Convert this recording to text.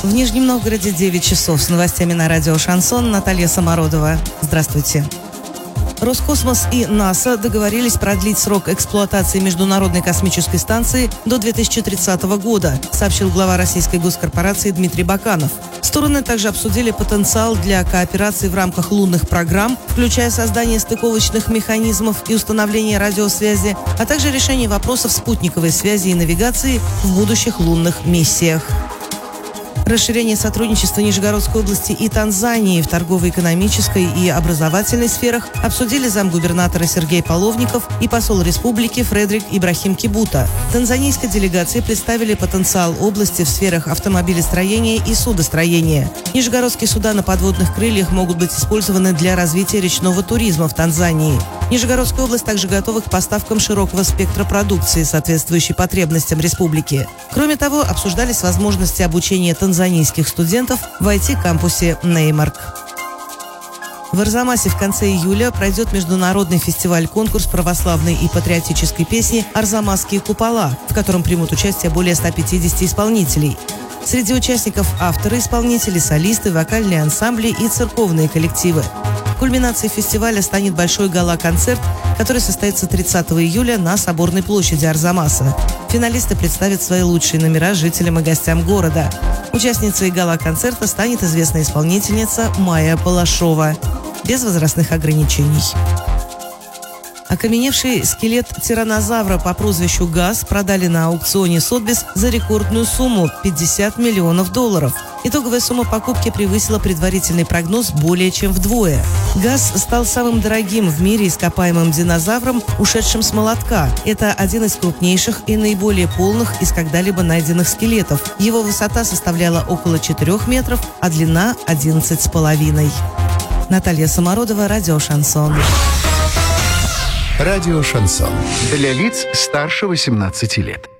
В Нижнем Новгороде 9 часов. С новостями на радио «Шансон» Наталья Самородова. Здравствуйте. Роскосмос и НАСА договорились продлить срок эксплуатации Международной космической станции до 2030 года, сообщил глава российской госкорпорации Дмитрий Баканов. Стороны также обсудили потенциал для кооперации в рамках лунных программ, включая создание стыковочных механизмов и установление радиосвязи, а также решение вопросов спутниковой связи и навигации в будущих лунных миссиях. Расширение сотрудничества Нижегородской области и Танзании в торгово-экономической и образовательной сферах обсудили замгубернатора Сергей Половников и посол республики Фредрик Ибрахим Кибута. Танзанийской делегации представили потенциал области в сферах автомобилестроения и судостроения. Нижегородские суда на подводных крыльях могут быть использованы для развития речного туризма в Танзании. Нижегородская область также готова к поставкам широкого спектра продукции, соответствующей потребностям республики. Кроме того, обсуждались возможности обучения танзанийских студентов в IT-кампусе Неймарк. В Арзамасе в конце июля пройдет международный фестиваль-конкурс православной и патриотической песни «Арзамасские купола», в котором примут участие более 150 исполнителей. Среди участников авторы, исполнители, солисты, вокальные ансамбли и церковные коллективы. Кульминацией фестиваля станет большой гала-концерт, который состоится 30 июля на Соборной площади Арзамаса. Финалисты представят свои лучшие номера жителям и гостям города. Участницей гала-концерта станет известная исполнительница Майя Балашова. Без возрастных ограничений. Окаменевший скелет тираннозавра по прозвищу Газ продали на аукционе Сотбис за рекордную сумму – $50 миллионов. Итоговая сумма покупки превысила предварительный прогноз более чем вдвое. Газ стал самым дорогим в мире ископаемым динозавром, ушедшим с молотка. Это один из крупнейших и наиболее полных из когда-либо найденных скелетов. Его высота составляла около 4 метров, а длина – 11,5. Наталья Самородова, радио «Шансон». Радио «Шансон». Для лиц старше 18 лет.